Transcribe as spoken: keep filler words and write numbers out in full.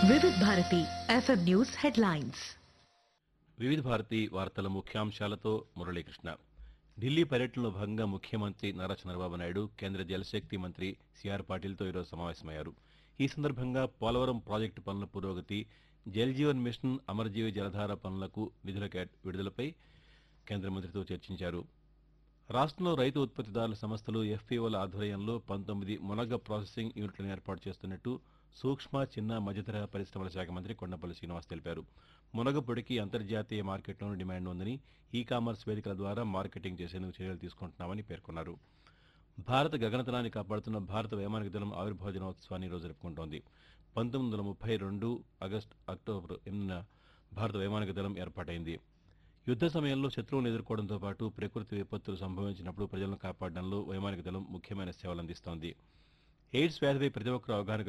వివిధ Bharati FM news headlines. వివిధ భారతి వార్తల ముఖ్యాంశాలతో మురళీకృష్ణ. ఢిల్లీ పర్యటనలో భాగంగా ముఖ్యమంత్రి నారా చంద్రబాబు నాయుడు కేంద్ర జలశక్తి మంత్రి సిఆర్ పాటిల్తో ఈరోజు సమావేశమయ్యారు. ఈ సందర్భంగా పోలవరం ప్రాజెక్టు పనుల పురోగతి, జల్ జీవన్ మిషన్, అమరజీవి జలధార పనులకు నిధుల కేట- విడుదలపై కేంద్ర మంత్రితో చర్చించారు. రాష్ట్రంలో రైతు ఉత్పత్తిదారుల సంస్థలు ఎఫ్పీఓల ఆధ్వర్యంలో పంతొమ్మిది మునగ ప్రాసెసింగ్ యూనిట్లను ఏర్పాటు చేస్తున్నట్టు సూక్ష్మ, చిన్న, మధ్యతరహా పరిశ్రమల శాఖ మంత్రి కొండపల్లి శ్రీనివాస్ తెలిపారు. మునగ పొడికి అంతర్జాతీయ మార్కెట్లోనూ డిమాండ్ ఉందని, ఈ కామర్స్ వేదికల ద్వారా మార్కెటింగ్ చేసేందుకు చర్యలు తీసుకుంటున్నామని పేర్కొన్నారు. భారత గగనతలాన్ని కాపాడుతున్న భారత వైమానిక దళం ఆవిర్భావ దినోత్సవాన్ని ఈ రోజు జరుపుకుంటోంది. పంతొమ్మిది వందల ముప్పై రెండు ఆగస్టు అక్టోబర్ ఎనిమిదిన భారత వైమానిక దళం ఏర్పాటైంది. యుద్ద సమయంలో శత్రువులను ఎదుర్కోవడంతో పాటు ప్రకృతి విపత్తులు సంభవించినప్పుడు ప్రజలను కాపాడడంలో వైమానిక దళం ముఖ్యమైన సేవలందిస్తోంది. ఎయిడ్స్ వ్యాధిపై ప్రతి ఒక్కరూ అవగాహన